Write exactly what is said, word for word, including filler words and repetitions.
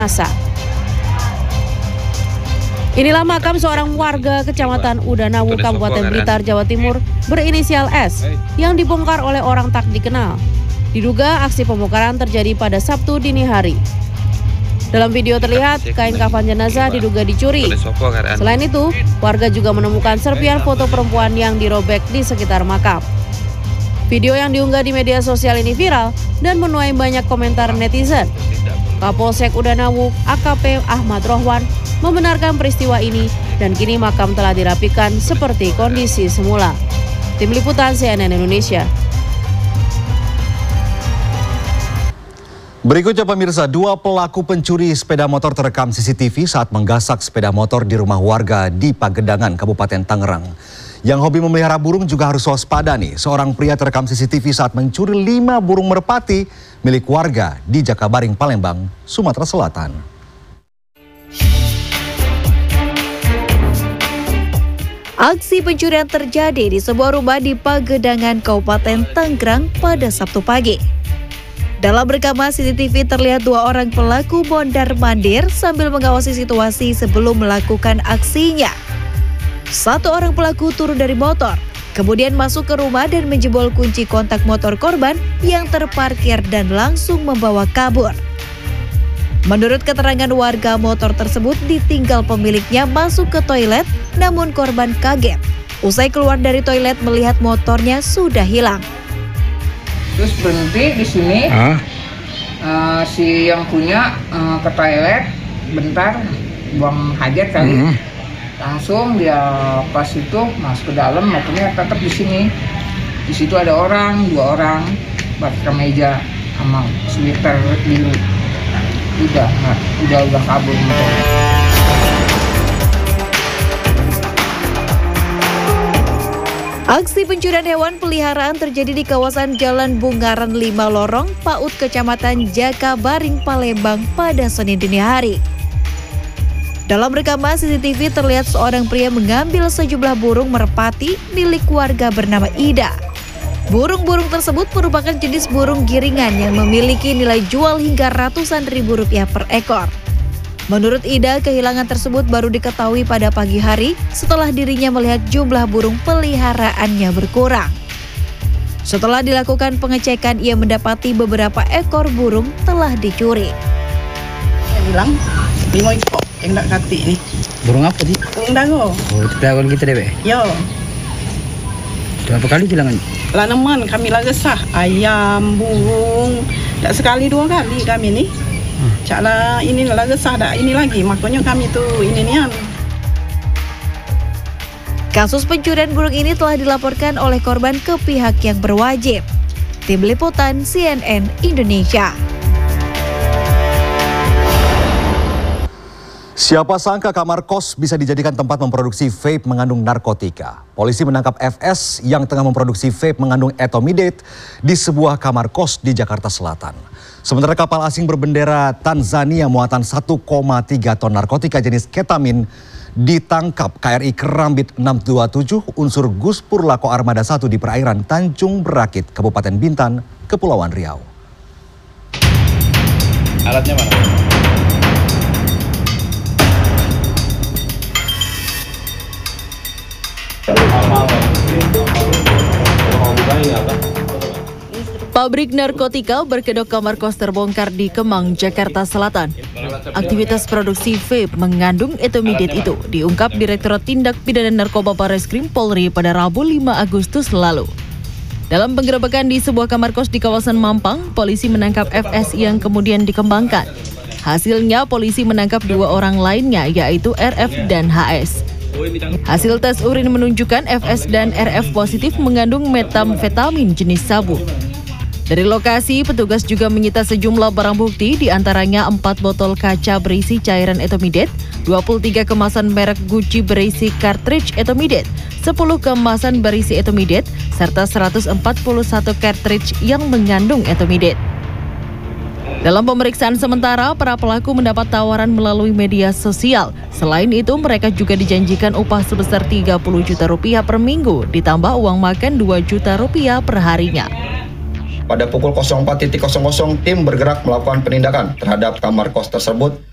jenazah. Inilah makam seorang warga Kecamatan Udanawu, Kabupaten Blitar, Jawa Timur berinisial S yang dibongkar oleh orang tak dikenal. Diduga aksi pembongkaran terjadi pada Sabtu dini hari. Dalam video terlihat kain kafan jenazah diduga dicuri. Selain itu, warga juga menemukan serpihan foto perempuan yang dirobek di sekitar makam. Video yang diunggah di media sosial ini viral dan menuai banyak komentar netizen. Kapolsek Udanawu A K P Ahmad Rohwan membenarkan peristiwa ini dan kini makam telah dirapikan seperti kondisi semula. Tim Liputan C N N Indonesia. Berikutnya pemirsa, dua pelaku pencuri sepeda motor terekam C C T V saat menggasak sepeda motor di rumah warga di Pagedangan, Kabupaten Tangerang. Yang hobi memelihara burung juga harus waspada nih. Seorang pria terekam C C T V saat mencuri lima burung merpati milik warga di Jakabaring, Palembang, Sumatera Selatan. Aksi pencurian terjadi di sebuah rumah di Pagedangan, Kabupaten Tangerang pada Sabtu pagi. Dalam rekaman C C T V terlihat dua orang pelaku mondar-mandir sambil mengawasi situasi sebelum melakukan aksinya. Satu orang pelaku turun dari motor, kemudian masuk ke rumah dan menjebol kunci kontak motor korban yang terparkir dan langsung membawa kabur. Menurut keterangan warga, motor tersebut ditinggal pemiliknya masuk ke toilet, namun korban kaget. Usai keluar dari toilet melihat motornya sudah hilang. Terus berhenti di sini, huh? uh, si yang punya uh, ke toilet, bentar buang hajat kali, uh-huh. Langsung dia pas itu masuk ke dalam, motornya tetap di sini. Di situ ada orang, dua orang, pakai kemeja sama sweater biru. Udah, nah, udah udah kabur motornya. Aksi pencurian hewan peliharaan terjadi di kawasan Jalan Bungaran lima Lorong, Paut, Kecamatan Jakabaring, Palembang pada Senin dini hari. Dalam rekaman C C T V terlihat seorang pria mengambil sejumlah burung merpati milik warga bernama Ida. Burung-burung tersebut merupakan jenis burung giringan yang memiliki nilai jual hingga ratusan ribu rupiah per ekor. Menurut Ida, kehilangan tersebut baru diketahui pada pagi hari setelah dirinya melihat jumlah burung peliharaannya berkurang. Setelah dilakukan pengecekan, ia mendapati beberapa ekor burung telah dicuri. Saya bilang, lima ekor yang tak kati ni. Burung apa sih? Burung dango. Oh, itu pelakuan kita deh, Be? Yo. Berapa kali kehilangan? Lanaman kami lah resah. Ayam, burung. Tak sekali dua kali kami ni. Caklah ini lah resah dah ini lagi, makanya kami tu ini nian. Kasus pencurian burung ini telah dilaporkan oleh korban ke pihak yang berwajib. Tim Liputan C N N Indonesia. Siapa sangka kamar kos bisa dijadikan tempat memproduksi vape mengandung narkotika. Polisi menangkap F S yang tengah memproduksi vape mengandung etomidate di sebuah kamar kos di Jakarta Selatan. Sementara kapal asing berbendera Tanzania muatan satu koma tiga ton narkotika jenis ketamin ditangkap K R I Kerambit enam dua tujuh unsur Guspur Lako Armada satu di perairan Tanjung Berakit, Kabupaten Bintan, Kepulauan Riau. Alatnya mana? Pabrik narkotika berkedok kamar kos terbongkar di Kemang, Jakarta Selatan. Aktivitas produksi vape mengandung etomidate itu diungkap Direktorat Tindak Pidana Narkoba Barreskrim Polri pada Rabu lima Agustus lalu. Dalam penggerebekan di sebuah kamar kos di kawasan Mampang, polisi menangkap F S yang kemudian dikembangkan. Hasilnya polisi menangkap dua orang lainnya yaitu R F dan H S. Hasil tes urin menunjukkan F S dan R F positif mengandung metamfetamin jenis sabu. Dari lokasi, petugas juga menyita sejumlah barang bukti, diantaranya empat botol kaca berisi cairan etomidate, dua puluh tiga kemasan merek Gucci berisi cartridge etomidate, sepuluh kemasan berisi etomidate, serta seratus empat puluh satu cartridge yang mengandung etomidate. Dalam pemeriksaan sementara, para pelaku mendapat tawaran melalui media sosial. Selain itu, mereka juga dijanjikan upah sebesar tiga puluh juta rupiah per minggu, ditambah uang makan dua juta rupiah per harinya. Pada pukul nol empat nol nol tim bergerak melakukan penindakan terhadap kamar kos tersebut